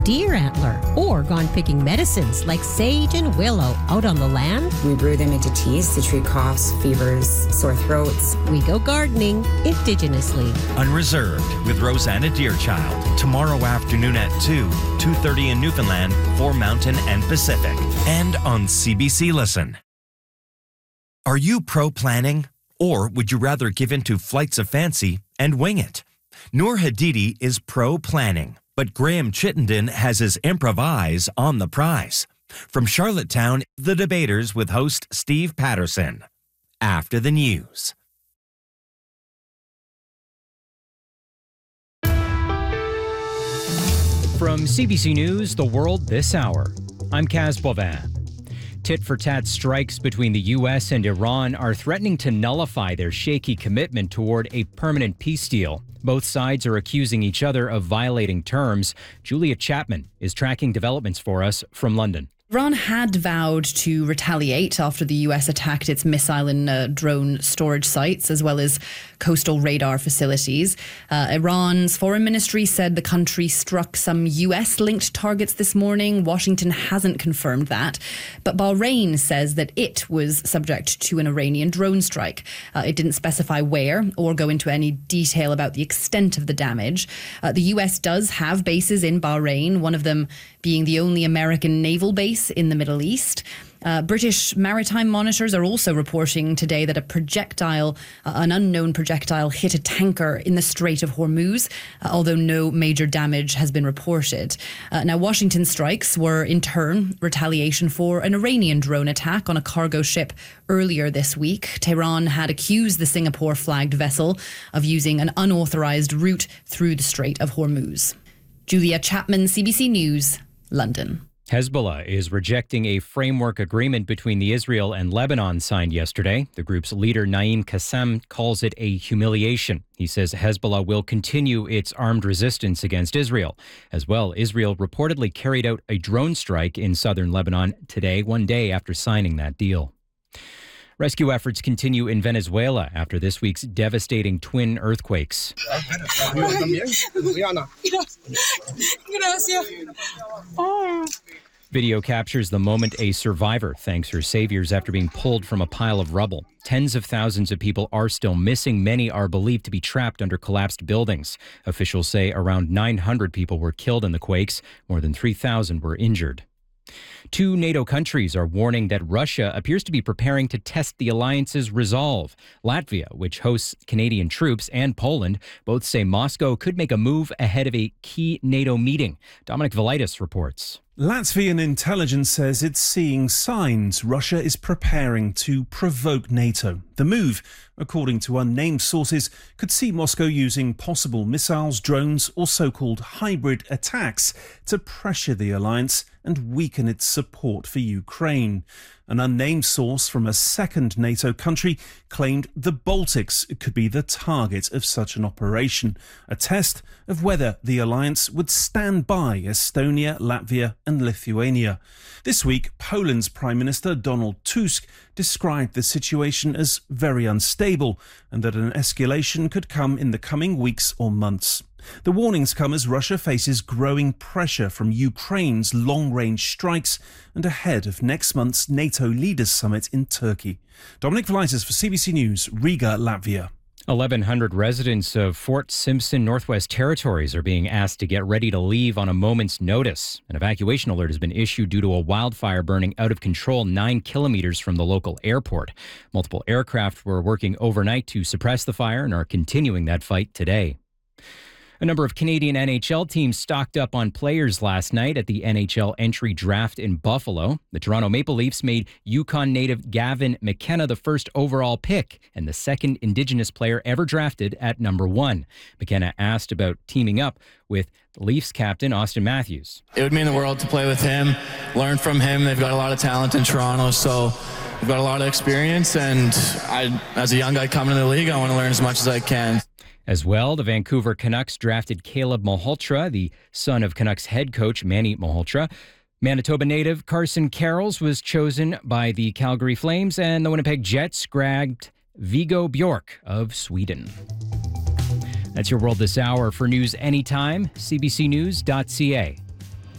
deer antler, or gone picking medicines like sage and willow out on the land? We brew them into teas to treat coughs, fevers, sore throats. We go gardening indigenously. Unreserved with Rosanna Deerchild. Tomorrow afternoon at 2:30 in Newfoundland for Mountain and Pacific. And on CBC Listen. Are you pro-planning? Or would you rather give in to flights of fancy and wing it? Noor Hadidi is pro-planning, but Graham Chittenden has his improvise on the prize. From Charlottetown, The Debaters with host Steve Patterson. After the news. From CBC News, The World This Hour, I'm Kaz Bovin. Tit-for-tat strikes between the U.S. and Iran are threatening to nullify their shaky commitment toward a permanent peace deal. Both sides are accusing each other of violating terms. Julia Chapman is tracking developments for us from London. Iran had vowed to retaliate after the US attacked its missile and drone storage sites, as well as coastal radar facilities. Iran's foreign ministry said the country struck some US-linked targets this morning. Washington hasn't confirmed that. But Bahrain says that it was subject to an Iranian drone strike. It didn't specify where or go into any detail about the extent of the damage. The US does have bases in Bahrain, one of them being the only American naval base in the Middle East. British maritime monitors are also reporting today that an unknown projectile hit a tanker in the Strait of Hormuz, although no major damage has been reported. Now, Washington strikes were in turn retaliation for an Iranian drone attack on a cargo ship earlier this week. Tehran had accused the Singapore-flagged vessel of using an unauthorized route through the Strait of Hormuz. Julia Chapman, CBC News, London. Hezbollah is rejecting a framework agreement between the Israel and Lebanon signed yesterday. The group's leader, Naim Qassem, calls it a humiliation. He says Hezbollah will continue its armed resistance against Israel. As well, Israel reportedly carried out a drone strike in southern Lebanon today, one day after signing that deal. Rescue efforts continue in Venezuela after this week's devastating twin earthquakes. Video captures the moment a survivor thanks her saviors after being pulled from a pile of rubble. Tens of thousands of people are still missing. Many are believed to be trapped under collapsed buildings. Officials say around 900 people were killed in the quakes. More than 3,000 were injured. Two NATO countries are warning that Russia appears to be preparing to test the alliance's resolve. Latvia, which hosts Canadian troops, and Poland both say Moscow could make a move ahead of a key NATO meeting. Dominic Velitis reports. Latvian intelligence says it's seeing signs Russia is preparing to provoke NATO. The move, according to unnamed sources, could see Moscow using possible missiles, drones, or so-called hybrid attacks to pressure the alliance and weaken its support for Ukraine. An unnamed source from a second NATO country claimed the Baltics could be the target of such an operation, a test of whether the alliance would stand by Estonia, Latvia and Lithuania. This week, Poland's Prime Minister Donald Tusk described the situation as very unstable and that an escalation could come in the coming weeks or months. The warnings come as Russia faces growing pressure from Ukraine's long-range strikes and ahead of next month's NATO Leaders Summit in Turkey. Dominic Velitis for CBC News, Riga, Latvia. 1,100 residents of Fort Simpson, Northwest Territories are being asked to get ready to leave on a moment's notice. An evacuation alert has been issued due to a wildfire burning out of control 9 kilometers from the local airport. Multiple aircraft were working overnight to suppress the fire and are continuing that fight today. A number of Canadian NHL teams stocked up on players last night at the NHL entry draft in Buffalo. The Toronto Maple Leafs made Yukon native Gavin McKenna the first overall pick and the second Indigenous player ever drafted at number 1. McKenna asked about teaming up with Leafs captain Austin Matthews. It would mean the world to play with him, learn from him. They've got a lot of talent in Toronto, so we've got a lot of experience. And as a young guy coming into the league, I want to learn as much as I can. As well, the Vancouver Canucks drafted Caleb Malhotra, the son of Canucks head coach Manny Malhotra. Manitoba native Carson Carols was chosen by the Calgary Flames, and the Winnipeg Jets grabbed Viggo Bjork of Sweden. That's your World This Hour. For news anytime, cbcnews.ca.